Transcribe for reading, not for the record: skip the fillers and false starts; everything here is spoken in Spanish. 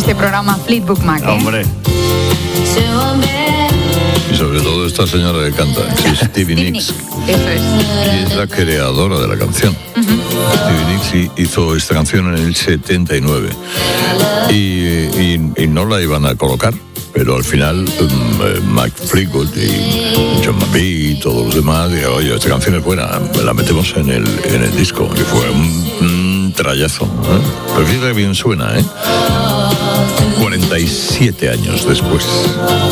este programa, Fleetwood Mac. Hombre. Y sobre todo esta señora que canta, que es Stevie Nicks. Eso es. Y es la creadora de la canción. Stevie Nicks hizo esta canción en el 79. Y no la iban a colocar, pero al final Mike Fleetwood y John McVie y todos los demás dijeron, oye, esta canción es buena, la metemos en el disco. Y fue un trayazo, ¿eh? Pero fíjate que bien suena, 47 años después.